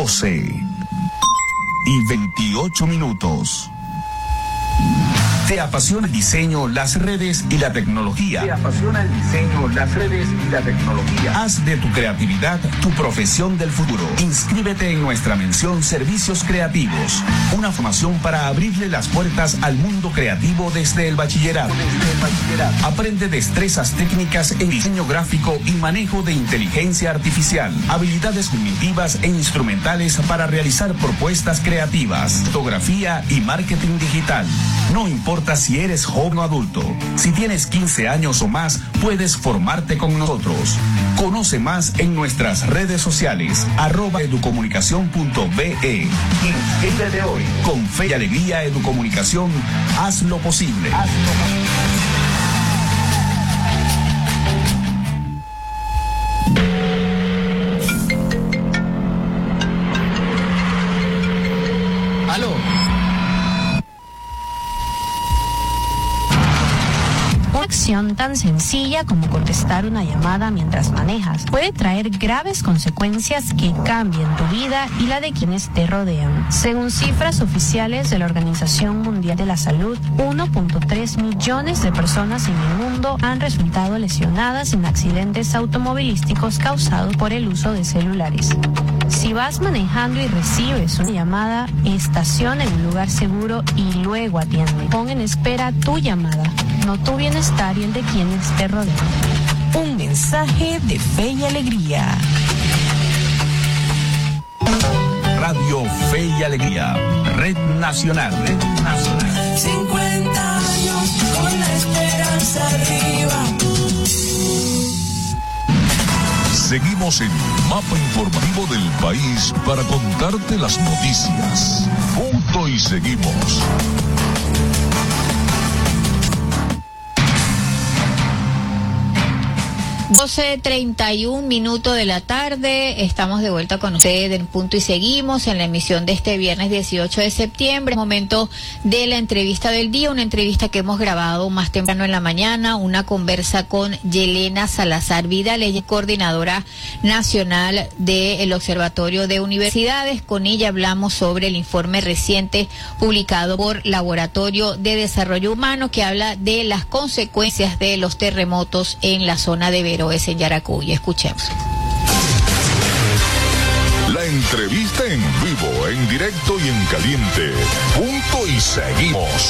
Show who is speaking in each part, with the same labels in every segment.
Speaker 1: 12:28. ¿Te apasiona el diseño, las redes y la tecnología? Haz de tu creatividad tu profesión del futuro. Inscríbete en nuestra mención Servicios Creativos, una formación para abrirle las puertas al mundo creativo desde el bachillerato. Aprende destrezas técnicas en diseño gráfico y manejo de inteligencia artificial, habilidades cognitivas e instrumentales para realizar propuestas creativas, fotografía y marketing digital. No importa si eres joven o adulto, si tienes 15 años o más, puedes formarte con nosotros. Conoce más en nuestras redes sociales, @educomunicacion.be. Inscríbete hoy. Con fe y alegría Educomunicación, haz lo posible.
Speaker 2: Aló.
Speaker 3: Una acción tan sencilla como contestar una llamada mientras manejas puede traer graves consecuencias que cambien tu vida y la de quienes te rodean. Según cifras oficiales de la Organización Mundial de la Salud, 1.3 millones de personas en el mundo han resultado lesionadas en accidentes automovilísticos causados por el uso de celulares. Si vas manejando y recibes una llamada, estaciona en un lugar seguro y luego atiende. Pon en espera tu llamada, no tu bienestar y el de quienes te rodean.
Speaker 4: Un mensaje de fe y alegría.
Speaker 1: Radio Fe y Alegría, Red Nacional.
Speaker 4: 50 años con la esperanza arriba.
Speaker 5: Seguimos en Mapa Informativo del País para contarte las noticias. Punto y seguimos.
Speaker 6: 12:31 de la tarde, estamos de vuelta con ustedes en Punto y Seguimos en la emisión de este viernes 18 de septiembre, momento de la entrevista del día, una entrevista que hemos grabado más temprano en la mañana, una conversa con Yelena Salazar Vidal, ella es coordinadora nacional del Observatorio de Universidades. Con ella hablamos sobre el informe reciente publicado por Laboratorio de Desarrollo Humano que habla de las consecuencias de los terremotos en la zona de Veroes en Yaracuy. Escuchemos.
Speaker 5: La entrevista en vivo, en directo y en caliente. Punto y seguimos.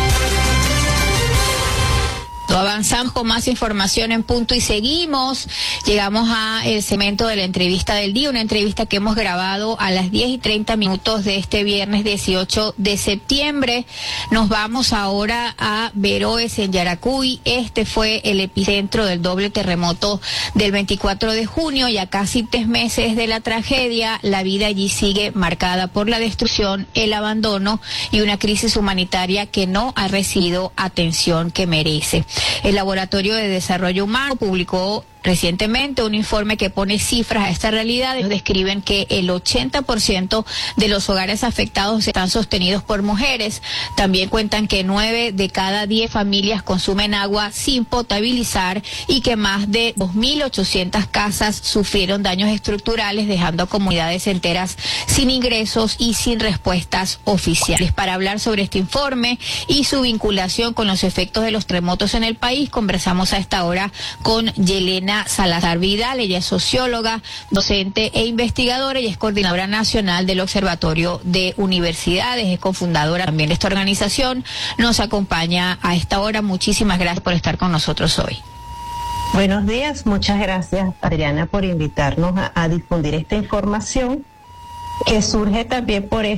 Speaker 6: Avanzamos con más información en Punto y Seguimos. Llegamos a el segmento de la entrevista del día, una entrevista que hemos grabado a las 10:30 de este viernes 18 de septiembre. Nos vamos ahora a Veroes en Yaracuy. Este fue el epicentro del doble terremoto del 24 de junio y a casi 3 meses de la tragedia, la vida allí sigue marcada por la destrucción, el abandono y una crisis humanitaria que no ha recibido atención que merece. El Laboratorio de Desarrollo Humano publicó recientemente un informe que pone cifras a esta realidad. Ellos describen que el 80% de los hogares afectados están sostenidos por mujeres. También cuentan que 9 de cada 10 familias consumen agua sin potabilizar y que más de 2.800 casas sufrieron daños estructurales, dejando a comunidades enteras sin ingresos y sin respuestas oficiales. Para hablar sobre este informe y su vinculación con los efectos de los terremotos en el país, conversamos a esta hora con Yelena Salazar Vidal. Ella es socióloga, docente e investigadora y es coordinadora nacional del Observatorio de Universidades, es cofundadora también de esta organización. Nos acompaña a esta hora. Muchísimas gracias por estar con nosotros hoy.
Speaker 7: Buenos días, muchas gracias Adriana por invitarnos a difundir esta información que surge también por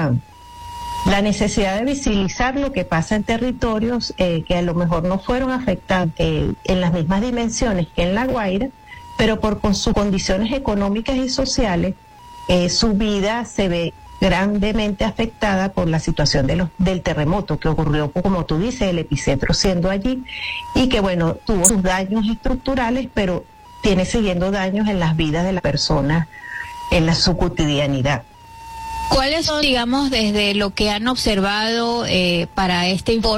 Speaker 7: la necesidad de visibilizar lo que pasa en territorios que a lo mejor no fueron afectados en las mismas dimensiones que en La Guaira, pero por sus condiciones económicas y sociales, su vida se ve grandemente afectada por la situación del terremoto que ocurrió, como tú dices, el epicentro siendo allí, y que bueno, tuvo sus daños estructurales, pero tiene siguiendo daños en las vidas de las personas, en su cotidianidad.
Speaker 6: ¿Cuáles son, digamos, desde lo que han observado para este informe?